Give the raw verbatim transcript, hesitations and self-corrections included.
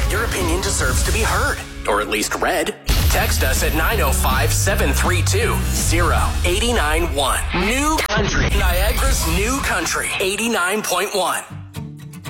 Your opinion deserves to be heard, or at least read. Text us at nine oh five, seven three two, oh eight nine one. New Country. Niagara's New Country eighty-nine point one.